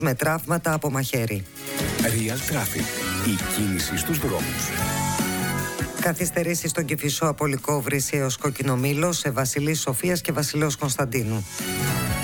με τραύματα από μαχαίρι. Real Traffic. Η κίνηση στους δρόμους. Καθυστερήσεις στον Κηφισό από Λυκόβρηση έως Κοκκινομήλο, σε Βασιλής Σοφίας και Βασιλέως Κωνσταντίνου.